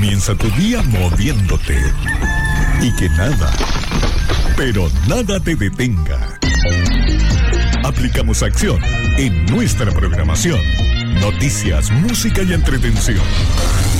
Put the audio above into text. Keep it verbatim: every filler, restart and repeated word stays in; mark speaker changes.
Speaker 1: Comienza tu día moviéndote. Y que nada, pero nada te detenga. Aplicamos acción en nuestra programación. Noticias, música y entretención.